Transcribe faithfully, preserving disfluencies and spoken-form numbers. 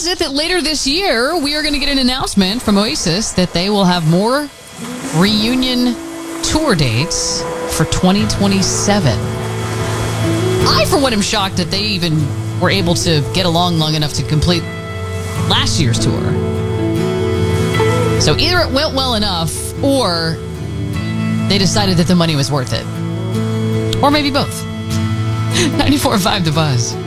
it that later this year, we are going to get an announcement from Oasis that they will have more reunion tour dates for twenty twenty-seven. I, for one, am shocked that they even were able to get along long enough to complete last year's tour. So either it went well enough, or they decided that the money was worth it. Or maybe both. ninety-four point five The Buzz.